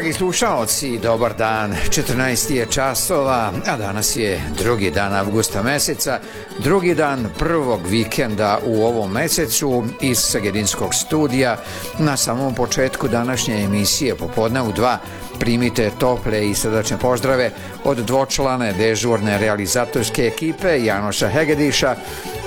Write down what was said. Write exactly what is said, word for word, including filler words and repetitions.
Dragi slušaoci, dobar dan, četrnaest je časova, a danas je drugi dan avgusta meseca, drugi dan prvog vikenda u ovom mesecu iz Segedinskog studija. Na samom početku današnje emisije Popodne u dva primite tople i srdačne pozdrave od dvočlane dežurne realizatorske ekipe Janoša Hegediša,